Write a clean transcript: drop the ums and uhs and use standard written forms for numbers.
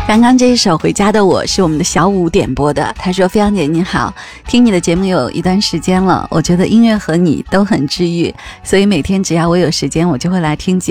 刚刚这一首《回家的我》是我们的小五点播的，他说：飞扬姐你好，听你的节目有一段时间了，我觉得音乐和你都很治愈，所以每天只要我有时间我就会来听节